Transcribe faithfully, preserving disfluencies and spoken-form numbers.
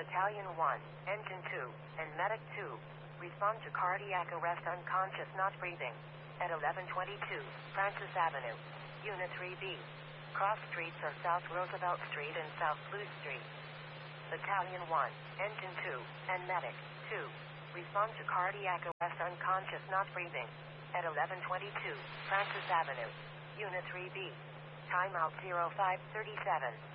Battalion one, Engine two, and Medic two. Respond to cardiac arrest unconscious not breathing. At eleven twenty-two, Francis Avenue. Unit three B. Cross streets are South Roosevelt Street and South Blue Street. Battalion one, Engine two, and Medic two. Respond to cardiac arrest unconscious not breathing. At eleven twenty-two, Francis Avenue. Unit three B. Timeout zero five thirty-seven.